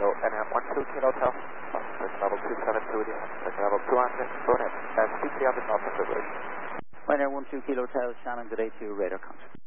Tango, NM 12 Kilo Hotel. Search level 272 again. Search level 200, go ahead. Speed 300 knots of privilege. Ryanair 12 Kilo Hotel, Shannon, good day to you, radar contact.